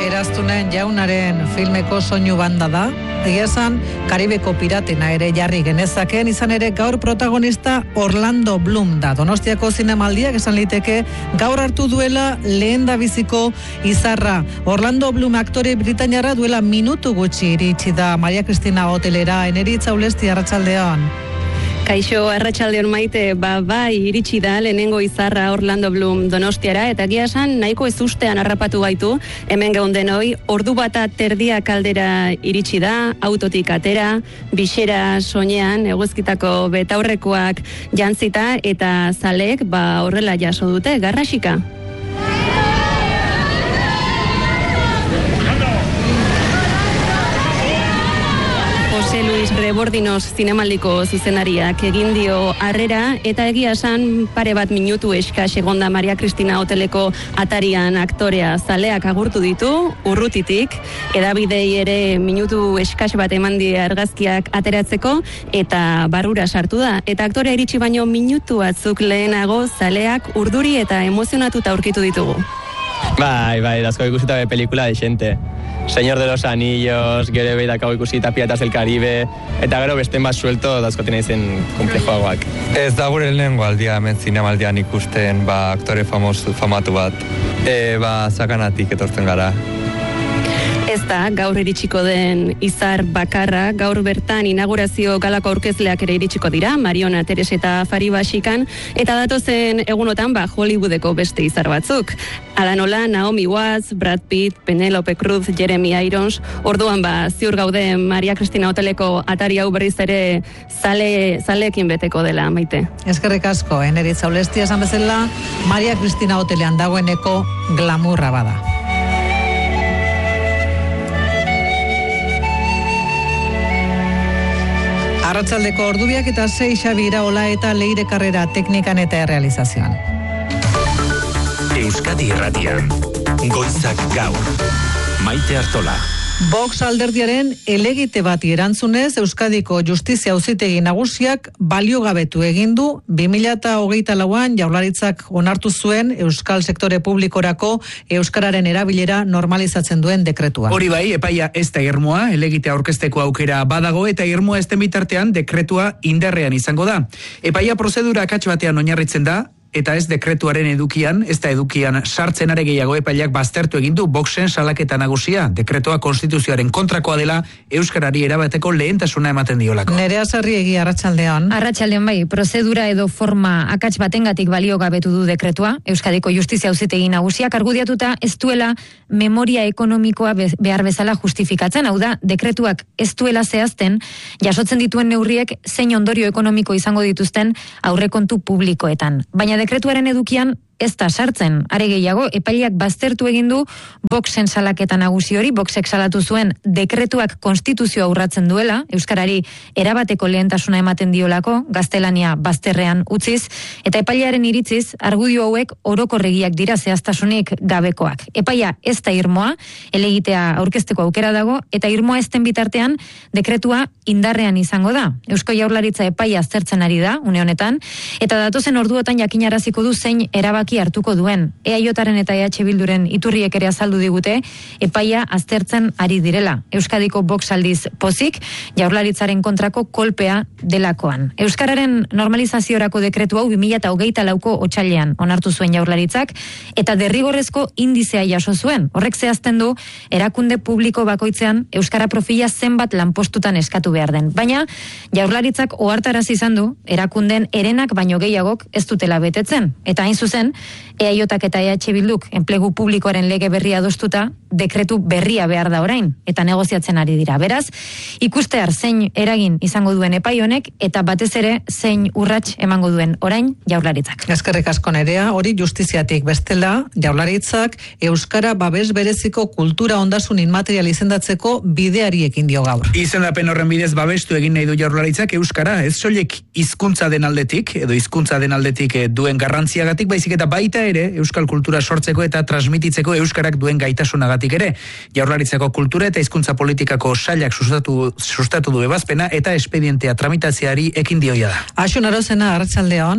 Eraztunen Jaunaren filmeko soinu banda da. Egia esan, Karibeko piratena ere jarri genezakeen, izan ere gaur protagonista Orlando Bloom da. Donostiako zinemaldiak esan liteke gaur hartu duela lehendabiziko izarra. Orlando Bloom aktore britainiarra duela minutu gutxi iritsi da Maria Cristina hotelera. Eneritza Ulesti, arratsaldean. Kaixo, arratsaldeon Maite, bai, iritsi da lehenengo izarra Orlando Bloom Donostiara, eta egia esan nahiko ezustean harrapatu gaitu, hemen geundenoi, ordu bata terdia kaldera iritsi da, autotik atera, bixera soinean, eguzkitako betaurrekoak jantzita, eta zalek, horrela jaso dute, garrasika. Jose Luis Rebordinos zinemaldiko zuzenariak egin dio harrera, eta egia esan pare bat minutu eskas egonda Maria Cristina hoteleko atarian aktorea zaleak agurtu ditu, urrutitik, edabidei ere minutu eskas bat eman die argazkiak ateratzeko, eta barrura sartu da. Eta aktorea iritsi baino minutu batzuk lehenago zaleak urduri eta emozionatuta aurkitu ditugu. Bai, asko ikusita be pelikula de xente. Señor de los Anillos, gero beidakau ikusita Piratas del Caribe, eta gero besten bat suelto dazkoten izen komplejoagoak. Ez da gure lehenengo aldia hemen zinemaldian ikusten aktore famatu bat. Sakanatik etortzen gara. Ez da, gaur iritsiko den izar bakarra, gaur bertan inaugurazio galako aurkezleak ere iritsiko dira, Mariona Teres eta Fari Basikan, eta datozen egunotan Hollywoodeko beste izar batzuk. Ala nola, Naomi Watts, Brad Pitt, Penelope Cruz, Jeremy Irons, orduan ziur gaude Maria Cristina hoteleko atari hau berriz ere zaleekin beteko dela, Maite. Eskerrik asko, Eneritza Ulesti, esan bezala, Maria Cristina hotelean dagoeneko glamurra bada. Arratsaldeko ordubiak eta 6 Xabi Iraola eta Leire Karrera teknikan eta errealizazioan. Euskadi Irratian, Goizak Gaur, Maite Artola. Vox alderdiaren elegite bati erantzunez, Euskadiko Justizia Auzitegi Nagusiak baliogabetu egin du 2024an Jaurlaritzak onartu zuen Euskal Sektore Publikorako euskararen erabilera normalizatzen duen dekretua. Hori bai, epaia ez da irmoa, elegite aurkezteko aukera badago eta irmoa ez den bitartean dekretua indarrean izango da. Epaia prozedura akats batean oinarritzen da, eta ez dekretuaren edukian, ez da edukian sartzen are gehiago epaileak baztertu egin du Voxen salaketa nagusia. Dekretua konstituzioaren kontrakoa dela euskarari erabateko lehentasuna ematen diolako. Nerea Sarriegi, arratsaldean. Arratsaldean bai, prozedura edo forma akats batengatik baliogabetu du dekretua. Euskadiko Justizia Auzitegi Nagusiak argudiatuta ez duela memoria ekonomikoa behar bezala justifikatzen, hau da, dekretuak ez duela zehazten, jasotzen dituen neurriek zein ondorio ekonomiko izango dituzten aurrekontu publikoetan. Baina dekretuaren edukian ez da sartzen, are gehiago, epaileak baztertu egin du Voxen salaketa nagusi hori. Voxek salatu zuen dekretuak konstituzioa urratzen duela, euskarari erabateko lehentasuna ematen diolako, gaztelania bazterrean utziz, eta epailearen iritziz, argudio hauek orokorregiak dira zehaztasunik gabekoak. Epaia ez da irmoa, elegitea aurkezteko aukera dago, eta irmoa ez den bitartean dekretua indarrean izango da. Eusko Jaurlaritza epaia aztertzen ari da, une honetan, eta datozen orduotan jakinaraziko du zein erabaki hartuko duen. EAJaren eta EH Bilduren iturriek ere azaldu digute, epaia aztertzen ari direla. Euskadiko Vox aldiz pozik, Jaurlaritzaren kontrako kolpea delakoan. Euskararen normalizaziorako dekretu hau 2024ko otsailean onartu zuen Jaurlaritzak, eta derrigorrezko indizea jaso zuen. Horrek zehazten du, erakunde publiko bakoitzean euskara profila zenbat lanpostutan eskatu behar den. Baina, Jaurlaritzak ohartarazi izan du, erakunden herenak baino gehiagok ez dutela betetzen. Eta hain zuzen, EAJak eta EH Bilduk enplegu publikoaren lege berria adostuta, dekretu berria behar da orain, eta negoziatzen ari dira. Beraz, ikustear zein eragin izango duen epai honek, eta batez ere zein urrats emango duen orain Jaurlaritzak. Eskerrik asko Nerea, hori justiziatik bestela, Jaurlaritzak euskara babes bereziko kultura ondasun inmaterial izendatzeko bideari ekin dio gaur. Izendapen horren bidez babestu egin nahi du Jaurlaritzak euskara, ez soilik hizkuntza den aldetik, edo hizkuntza den aldetik duen garrantziagatik, baizik eta baita ere euskal kultura sortzeko eta transmititzeko euskarak duen gaitasunagatik ere. Jaurlaritzako kultura eta hizkuntza politikako sailak sustatu du ebazpena eta espedientea tramitazioari ekin dioia da. Axun Arozena, arratsaldeon.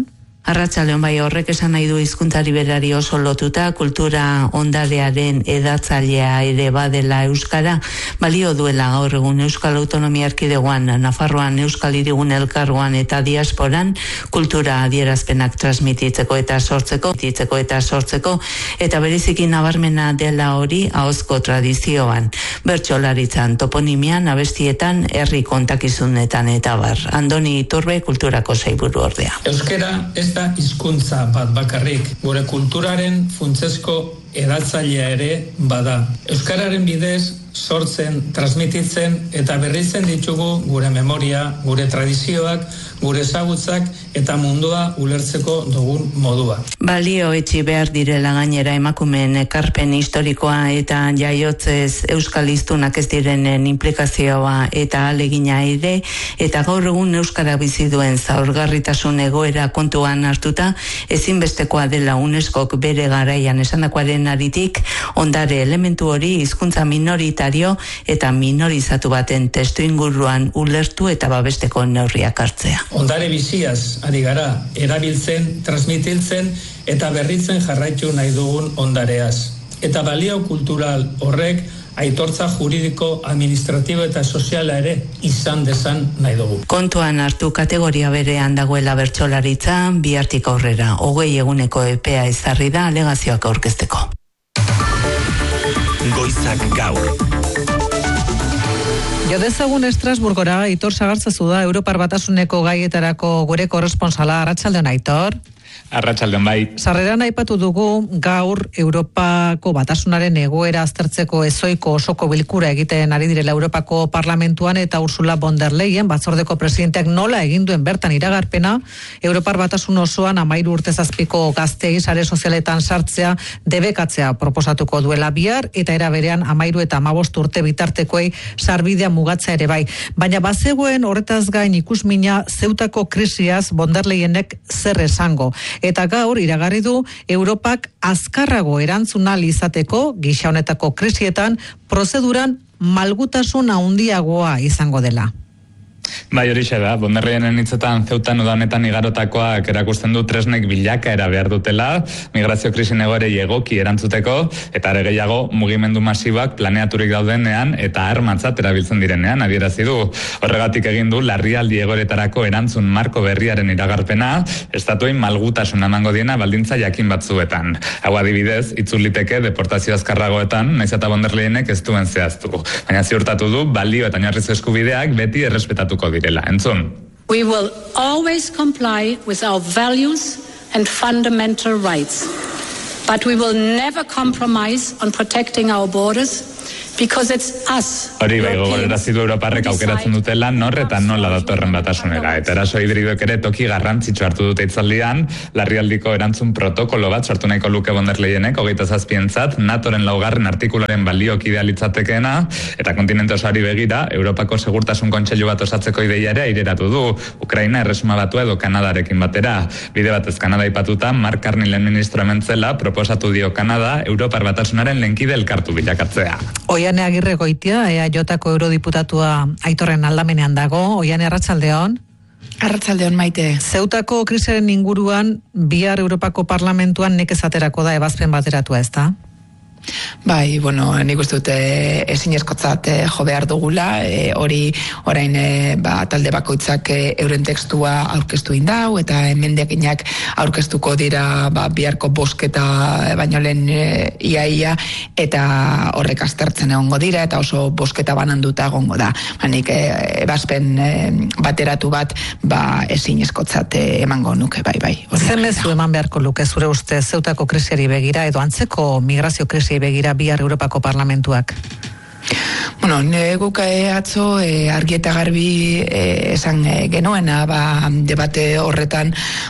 Arratsaldeon bai, horrek esan nahi du hizkuntzari berari oso lotuta, kultura ondarearen edatzailea ere badela euskara, balio duela gaur egun Euskal Autonomia Erkidegoan, Nafarroan, Euskal Hirigun Elkargoan eta diasporan kultura adierazpenak transmititzeko eta sortzeko, eta bereziki nabarmena dela hori ahozko tradizioan, bertsolaritzan, toponimian, abestietan, herri kontakizunetan eta bar. Andoni Iturbe, kulturako sailburu ordea. Euskara ez da hizkuntza bat bakarrik, gure kulturaren funtsezko edatzailea ere bada. Euskararen bidez sortzen, transmititzen eta berritzen ditugu gure memoria, gure tradizioak, gure ezagutzak eta mundua ulertzeko dugun modua. Balio etxi behar direla gainera emakumeen ekarpen historikoa eta jaiotzez euskal hiztunak ez direnen implikazioa eta alegina ere, eta gaur egun euskara bizi duen zaurgarritasun egoera kontuan hartuta, ezinbestekoa dela UNESCOk bere garaian esandakoaren aritik, ondare elementu hori hizkuntza minoritario eta minorizatu baten testuinguruan ulertu eta babesteko neurriak hartzea. Ondare biziaz ari gara, erabiltzen, transmititzen eta berritzen jarraitu nahi dugun ondareaz. Eta balio kultural horrek aitortza juridiko, administratibo eta soziala ere izan dezan nahi dugu. Kontuan hartu kategoria berean dagoela bertsolaritza, bihartik aurrera 20 eguneko epea ezarri da alegazioak aurkezteko. Goizak gaur. Jo dezagun Estrasburgora, Aitor Sagartzazu da Europar Batasuneko gaietarako gure korresponsala. Arratsaldeon, Aitor. Arratsaldeon bai. Sarreran aipatu dugu gaur Europako Batasunaren egoera aztertzeko ezoiko osoko bilkura egiten ari direla Europako Parlamentuan, eta Ursula von der Leyen batzordeko presidenteak nola egin duen bertan iragarpena Europar Batasun osoan 13 urte zazpiko gazteei sare sozialetan sartzea debekatzea proposatuko duela bihar, eta era berean 13 eta 15 urte bitartekoei sarbidea mugatzea ere bai. Baina bazegoen horretaz gain ikusmina Zeutako krisiaz von der Leyenek zer esango. Eta gaur iragarri du Europak azkarrago erantzun ahal izateko gisa honetako krisietan prozeduran malgutasun handiagoa izango dela. Bai, horixe da, von der Leyenen hitzetan Zeutan udanetan igarotakoak erakusten du tresnek bilakaera behar dutela, migrazio krisi egoerei egoki erantzuteko, eta are gehiago mugimendu masiboak planeaturik daudenean eta armatzat erabiltzen direnean, adierazi du. Horregatik egin du larrialdi egoeretarako erantzun marko berriaren iragarpena, estatuei malgutasun emango diena baldintza jakin batzuetan. Hau adibidez, itzuliteke deportazio azkarragoetan, naiz eta von der Leyenek ez duen zehaztu. Baina ziurtatu du balio eta oinarrizko eskubideak beti errespetatuko direla. Entzun. We will always comply with our values and fundamental rights, but we will never compromise on protecting our borders, because it's us. Hori bai, gogorarazi du Europarrek aukeratzen dutela nor eta nola datorren batasunera. Eta eraso hidridoek ere toki garrantzitsu hartu dute hitzaldian, larrialdiko erantzun protokolo bat sortu nahiko luke von der Leyenek 27entzat, NATOren 4. artikuluaren baliokidea litzatekeena, eta kontinente osoari begira, Europako segurtasun kontseilu bat osatzeko ideia ere aireratu du, Ukraina, Erresuma Batua edo Kanadarekin batera. Bide batez Kanada aipatuta, Mark Carney lehen ministro hementzela proposatu dio Kanada Europar Batasunaren lenkide elkartu bilakatzea. Oiane Agirre Goitia, EAJko eurodiputatua Aitorren aldamenean dago. Oiane, arratsaldeon. Arratsaldeon, Maite. Zeutako krisiaren inguruan bihar Europako Parlamentuan nekez aterako da ebazpen bateratua, ezta? Bai, bueno, nik uste dute ezinezkotzat jo behar dugula, hori orain talde bakoitzak euren tekstua aurkeztu indau, eta emendakinak aurkeztuko dira biharko bozketa baino lehen iaia, eta horrek aztertzen egongo dira, eta oso bozketa bananduta egongo da. Nik ebazpen bateratu bat ezinezkotzat emango nuke, bai. Zer mezu eman beharko luke zure uste Zeutako krisiari begira edo antzeko migrazio krisi begira bihar Europako Parlamentuak? Bueno, guk atzo argi eta garbi esan genuena, debate horretan,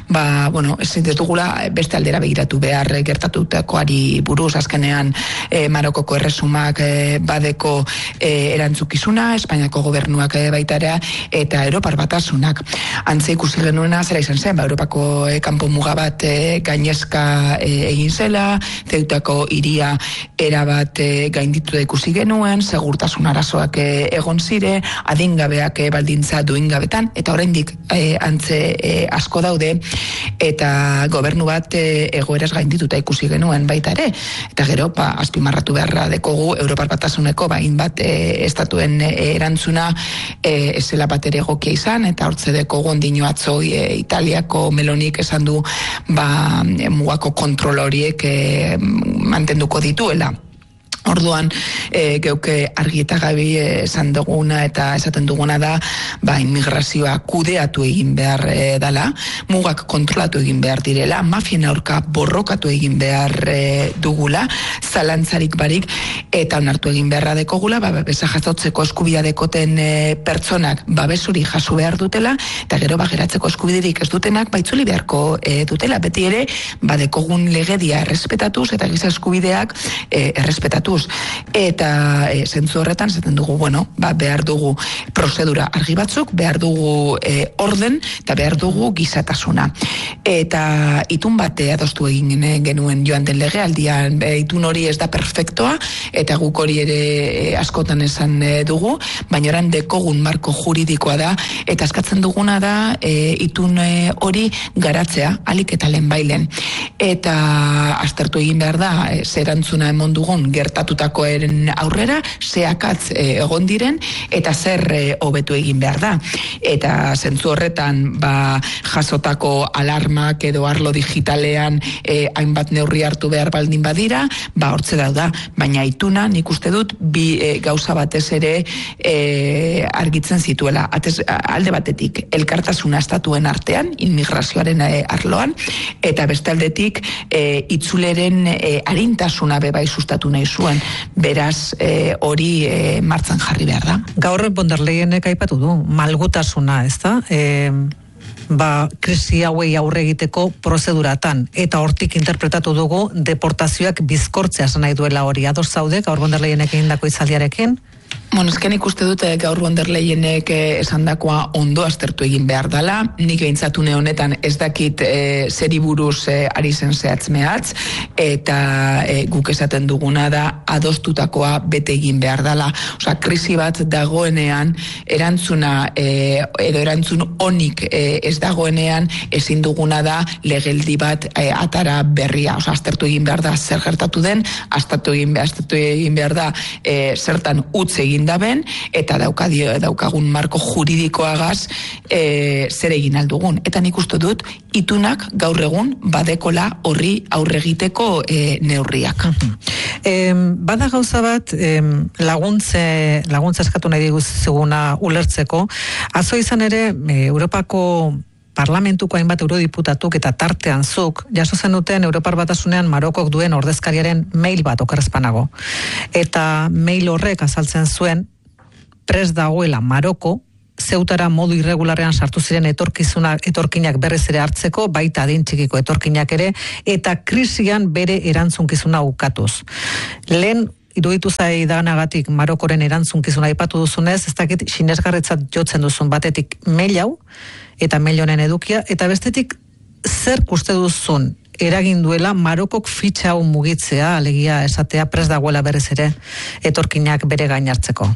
ez ditugula beste aldera begiratu behar gertatutakoari buruz. Azkenean Marokoko erresumak badeko erantzukizuna, Espainiako gobernuak baitara, eta Europar Batasunak. Antze ikusi genuena zera izan zen, Europako kanpo muga bat gainezka egin zela, Zeutako hiria erabat gainditu da ikusi genuen, segurtasun segurtasun arazoak egon zire, adingabeak baldintza duingabetan, eta oraindik antze asko daude, eta gobernu bat egoeraz gaindituta ikusi genuen baita ere, eta gero, azpimarratu beharra dekogu Europar Batasuneko hainbat estatuen erantzuna ezela bat ere egokia izan, eta hortze dekogu ondino atzo Italiako Melonik esan du mugako kontrol horiek mantenduko dituela. Orduan, geuke argi eta gabi esan duguna eta esaten duguna da, immigrazioa kudeatu egin behar dela, mugak kontrolatu egin behar direla, mafien aurka borrokatu egin behar dugula, zalantzarik barik, eta onartu egin beharra dekogula, babesa jasotzeko eskubia dekoten pertsonak babesuri jaso behar dutela, eta gero geratzeko eskubiderik ez dutenak baitzuli beharko dutela, beti ere, dekogun legedia errespetatuz, eta giza eskubideak errespetatuz. Eta zentzu horretan zaten dugu, behar dugu prozedura argi batzuk, behar dugu orden, eta behar dugu gizatasuna. Eta itun bate adostu egin genuen joan den legealdian, itun hori ez da perfektoa, eta guk hori ere askotan esan dugu, baina oran dekogun marko juridikoa da, eta eskatzen duguna da itun hori garatzea, alik eta lehenbailen. Eta aztertu egin behar da, zerantzuna emon dugun gertatutakoen aurrera, zeakatz egon diren, eta zer hobetu egin behar da. Eta zentzu horretan, jasotako alarmak edo arlo digitalean hainbat neurri hartu behar baldin badira, hortze da, baina ituna nik uste dut bi gauza batez ere argitzen zituela. Alde batetik, elkartasuna estatuen artean, immigrazioaren arloan, eta beste aldetik, itzuleren arintasuna bebai sustatu nahi zuen, beraz hori martzan jarri behar da. Gaur von der Leyenek aipatu du, malgutasuna, ez da? Krisi hauei aurre egiteko prozeduratan, eta hortik interpretatu dugu deportazioak bizkortzea nahi duela hori. Ados zaude, gaur von der Leyenek egindako hitzaldiarekin? Ezken ikuste dute gaur von der Leyenek esandakoa ondo aztertu egin behar dela, nik behintzatune honetan ez dakit zeri buruz ari zen zehatz mehatz, eta guk esaten duguna da adostutakoa bete egin behar dela. Krisi bat dagoenean, erantzuna edo erantzun onik ez dagoenean, ezin duguna da legeldi bat atara berria. Aztertu egin behar da zer gertatu den, aztertu egin behar da zertan utz egin daben, eta daukagun marko juridikoagaz zer egin aldugun. Eta nik uste dut, itunak gaur egun badekola horri aurre egiteko neurriak. Bada gauza bat, laguntza eskatu nahi diguziguna ulertzeko, azo izan ere, Europako Parlamentuko hainbat eurodiputatuk eta tartean zuk, jaso zen duten Europar Batasunean Marokok duen ordezkariaren mail bat okerrezpanago. Eta mail horrek azaltzen zuen, prest dagoela Maroko, Zeutara modu irregularrean sartu ziren etorkinak berriz ere hartzeko, baita adin txikiko etorkinak ere, eta krisian bere erantzunkizuna ukatuz. Lehen, iruditu zai daganagatik Marokoren erantzunkizuna aipatu duzunez, ez dakit sinesgarritzat jotzen duzun batetik mail hau, eta mail honen edukia, eta bestetik zer uste duzun eragin duela Marokok fitxa hau mugitzea, alegia esatea prest dagoela berriz ere etorkinak bere gain hartzeko.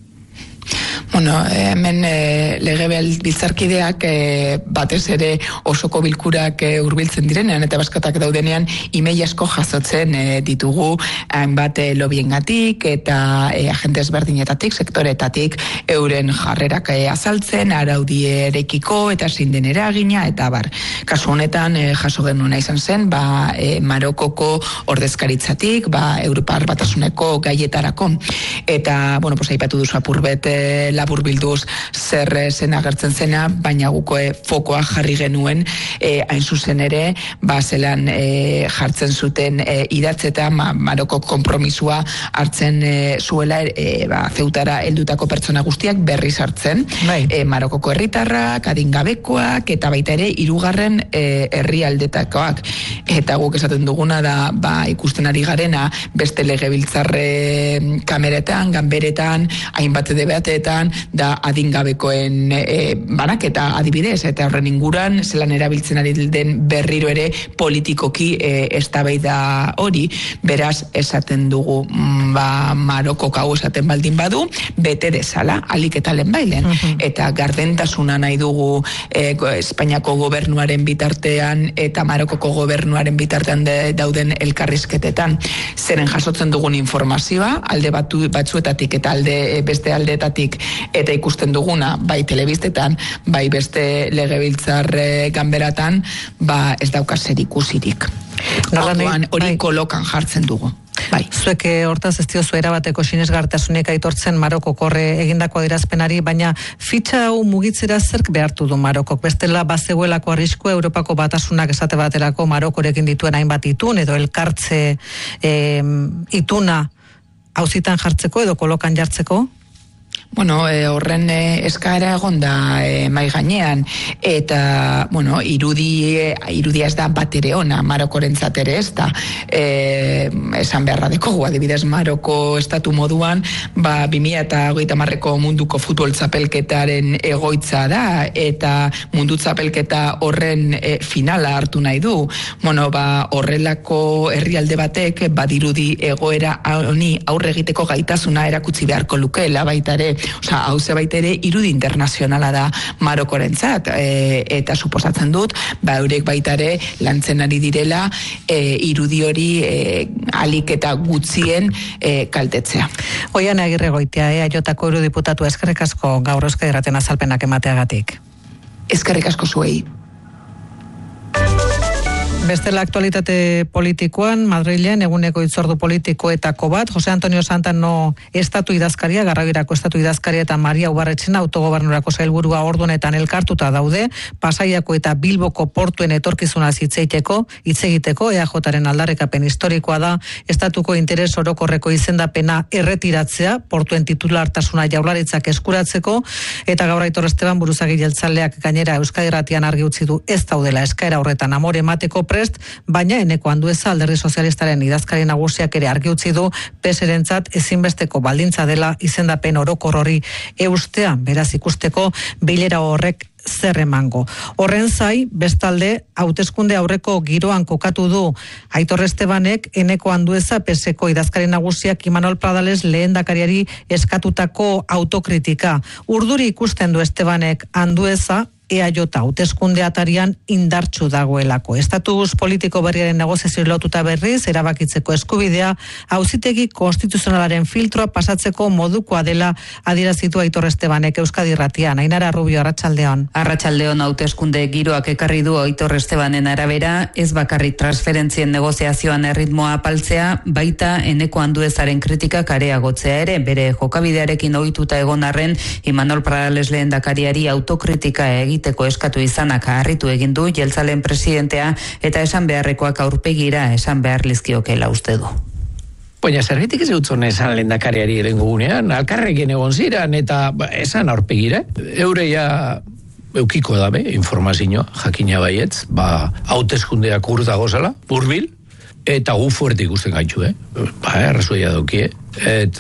Hemen legebiltzarkideak batez ere osoko bilkurak hurbiltzen direnean eta baskatak daudenean email asko jasotzen ditugu hainbat lobiengatik eta agente ezberdinetatik, sektoretatik euren jarrerak azaltzen, araudierekiko eta zein den eragina eta kasu honetan jaso genuna izan zen Marokoko ordezkaritzatik Europar Batasuneko gaietarako eta aipatu duzu apurbet labur bilduz zer zen agertzen zena, baina guko fokoa jarri genuen hain zuzen ere, zelan jartzen zuten idatzeta Maroko konpromisua hartzen zuela Zeutara heldutako pertsona guztiak berriz hartzen. Marokoko herritarrak, adingabekoak eta baita ere hirugarren herrialdetakoak. Eta guk esaten duguna da ikusten ari garena beste legebiltzarre kameretan, ganberetan, hainbat debateetan, da adingabekoen banaketa adibidez, eta horren inguran zelan erabiltzen ari den berriro ere politikoki eztabaida hori, beraz esaten dugu Marokok hau esaten baldin badu, bete dezala, alik eta lehenbailen, eta gardentasuna nahi dugu Espainiako gobernuaren bitartean eta Marokoko gobernuaren bitartean dauden elkarrizketetan, zeren jasotzen dugun informazioa, alde batzuetatik eta beste aldeetatik, eta ikusten duguna, bai telebistetan, bai beste legebiltzar ganberatan, ez dauka zer ikusirik. Orduan hori kolokan jartzen dugu. Bai. Zuek hortaz ez diozu erabateko sinesgarritasunik aitortzen Marokok horre egindako adierazpenari, baina fitxa hau mugitzera zerk behartu du Marokok? Bestela bazegoelako arriskua Europako Batasunak esate baterako Marokorekin dituen hainbat itun edo elkartze ituna auzitan jartzeko edo kolokan jartzeko? Bueno, horren eskaera egon da mai gainean, eta, bueno, irudia ez da bat ere ona, Marokorentzat ere ez da, esan beharra dekogu, adibidez Maroko estatu moduan, 2030ko munduko futbol txapelketaren egoitza da, eta mundu txapelketa horren finala hartu nahi du. Bueno, horrelako herrialde batek, badirudi egoera honi aurre egiteko gaitasuna erakutsi beharko lukeela baita ere. Hau zebait ere irudi internazionala da Marokorentzat, eta suposatzen dut, eurek baita ere lantzen ari direla irudi hori alik eta gutzien kaltetzea. Oiane Agirregoitia, Aiotako eurodiputatu, eskerrik asko gaur Euskadi Irratian azalpenak emateagatik. Eskerrik asko zuei. Bestela aktualitate politikoan, Madrilen eguneko hitzordu politikoetako bat, Jose Antonio Santano estatu idazkaria, Garrabirako estatu idazkaria eta Maria Ubarretxena autogobernurako sailburua ordunetan elkartuta daude, Pasaiako eta Bilboko portuen etorkizunaz hitz egiteko, EAJaren aldarrikapen historikoa da, estatuko interes orokorreko izendapena erretiratzea, portuen titulartasuna Jaurlaritzak eskuratzeko, eta gaur Aitor Esteban buruzagi jeltzaleak gainera Euskadi Irratian argi utzi du ez daudela eskaera horretan amore emateko prest, baina Eneko Andueza Alderdi Sozialistaren idazkari nagusiak ere argi utzi du PSrentzat ezinbesteko baldintza dela izendapen orokor hori eustea, beraz ikusteko bilera horrek zer emango. Horren zai, bestalde, hauteskunde aurreko giroan kokatu du Aitor Estebanek Eneko Andueza PSko idazkari nagusiak Imanol Pradales lehendakariari eskatutako autokritika. Urduri ikusten du Estebanek Andueza EAJ hauteskunde atarian indartsu dagoelako. Estatus politiko berriaren negoziazio lotuta berriz, erabakitzeko eskubidea, auzitegi konstituzionalaren filtroa pasatzeko modukoa dela adierazitu Aitor Estebanek Euskadi Irratian. Ainara Rubio, arratsaldeon. Arratsaldeon, hauteskunde giroak ekarri du Aitor Estebanen arabera, ez bakarrik transferentzien negoziazioan erritmoa apaltzea, baita Eneko Anduezaren kritikak areagotzea ere, bere jokabidearekin ohituta egon arren, Imanol Pradales lehendakariari autokritika egiteko eskatu izanak harritu egin du jeltzaleen presidentea, eta esan beharrekoak aurpegira esan behar lizkiokela uste du. Baina zergatik ez eutzon esan lehendakariari erengo gunean, alkarrekin egon ziren eta esan aurpegira. Eureia eukiko dabe informazioa, jakina baietz, hauteskundeak urdago zela, hurbil, eta gu fuerte ikusten gaitxu, errazuia daukie. Eta